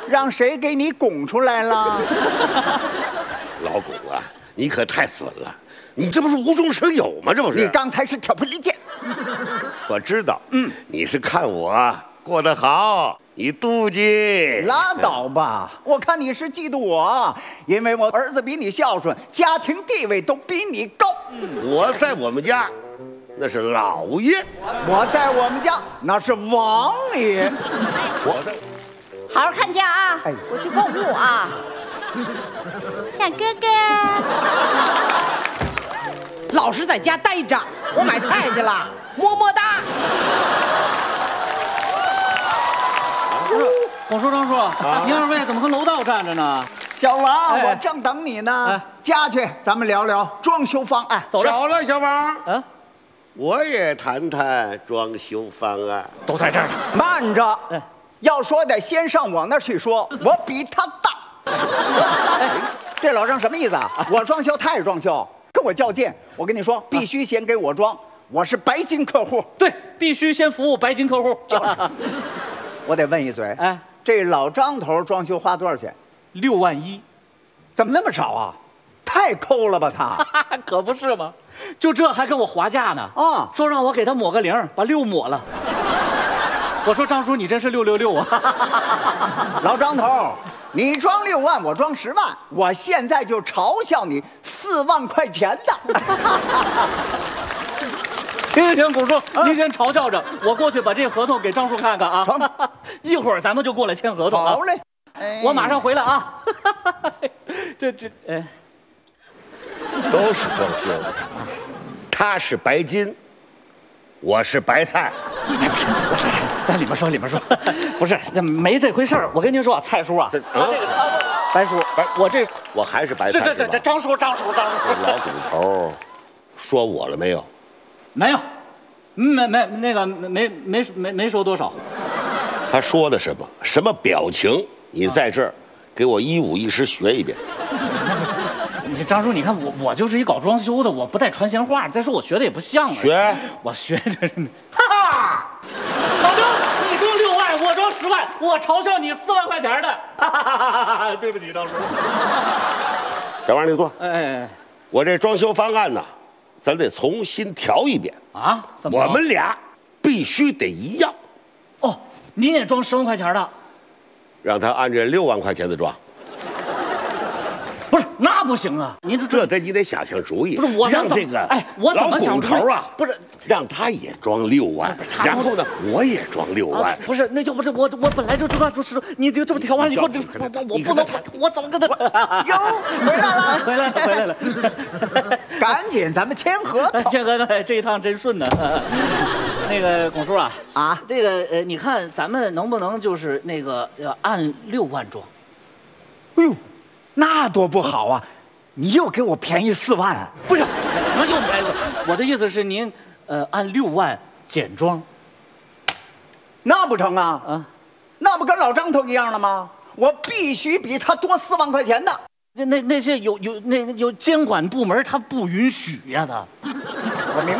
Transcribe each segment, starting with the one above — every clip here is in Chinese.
让谁给你拱出来了？ 老巩啊，你可太损了！你这不是无中生有吗？这不是？ 你刚才是挑拨离间。 我知道，你是看我过得好，你妒忌。 拉倒吧！我看你是嫉妒我，因为我儿子比你孝顺，家庭地位都比你高。 我在我们家，那是老爷； 我在我们家那是王爷。 我在。 好好看家啊！ 哎， 我去购物啊。小哥哥， 老实在家待着，我买菜去了，么么哒。 我说张叔，你二位怎么跟楼道站着呢？ 小王，我正等你呢。家去，咱们聊聊装修方案。 走着。 少了，小王。 嗯， 我也谈谈装修方案。 都在这儿呢。 慢着，要说得先上我那儿去说，我比他大。这老张什么意思啊？我装修，他也装修，跟我较劲。我跟你说，必须先给我装，我是白金客户。 对，必须先服务白金客户。 我得问一嘴，这老张头装修花多少钱 ？6万1， 怎么那么少啊？太抠了吧他！ 可不是吗？就这还跟我划价呢。说让我给他抹个0，把6抹了。我说张叔，你真是666啊！ 老张头，你装6万，我装10万，我现在就嘲笑你4万块钱的。 行，古叔，您先嘲笑着，我过去把这合同给张叔看看啊。一会儿咱们就过来签合同。 好嘞， 我马上回来啊。 都是装修的，他是白金，我是白菜。 在里面说，不是，这没这回事儿。我跟您说啊，蔡叔啊，白叔， 我还是白菜。 这张叔。 老骨头说我了没有？ 没有，没说多少。 他说的什么？什么表情？你在这儿给我一五一十学一遍。 你张叔，你看我就是一搞装修的，我不带传闲话。再说我学的也不像啊。 学， 我学着呢。哈哈，老张，你装6万，我装10万，我嘲笑你4万块钱的。哈哈，对不起，张叔。 小王，你坐。我这装修方案呢，咱得重新调一遍啊。怎么？ 我们俩必须得一样。 哦，您也装10万块钱的， 让他按这6万块钱的装。 不是，那不行啊！您这得你得想想主意。 不是我让这个我怎么想老骨头啊？ 不是， 让他也装6万，然后呢，我也装6万。 不是，那就不是我本来就知道，就是你就这么调完以后，我不能，我怎么跟他？ 哟，回来了， 回来了， 赶紧咱们签合同。 签合同，这一趟真顺呢。那个巩叔啊，这个你看咱们能不能就是那个按6万装？ 哎呦。那多不好啊！你又给我便宜4万啊？ 不是，什么又便宜？我的意思是您，按6万减装。 那不成啊？那不跟老张头一样了吗？我必须比他多4万块钱的。 那些有监管部门他不允许呀的。 我明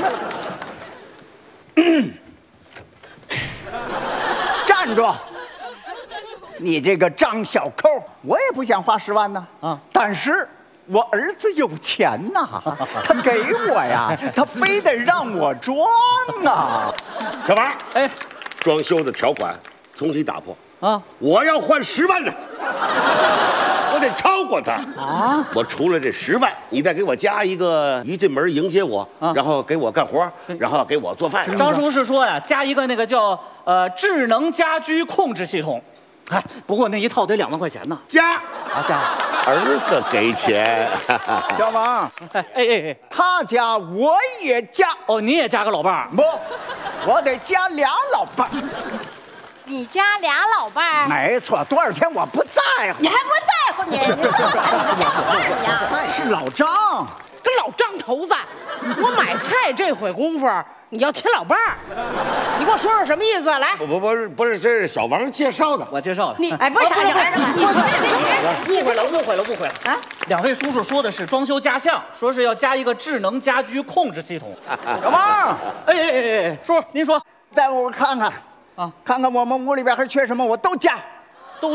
白了。站住！你这个张小抠，我也不想花10万呢。但是我儿子有钱呐，他给我呀，他非得让我装啊。 小王，装修的条款重新打破啊！我要换10万的，我得超过他啊！我除了这10万，你再给我加一个，一进门迎接我，然后给我干活，然后给我做饭。 张叔是说呀，加一个那个叫智能家居控制系统。不过那一套得2万块钱呢。 加，儿子给钱。 小王，他加我也加。 哦，你也加个老伴儿？ 不，我得加2老伴儿。 你加2老伴儿？ 没错，多少钱我不在乎。 你还不在乎你？你说你加老伴儿呀？ 是老张， 跟老张头子，我买菜这会功夫。你要添老伴儿，你给我说说什么意思？来， 不是，这是小王介绍的， 我介绍的。 你不是啥玩意儿？你说误会了啊！2位叔叔说的是装修加项，说是要加一个智能家居控制系统。 小王， 叔，您说， 带我看看啊，看看我们屋里边还缺什么，我都加。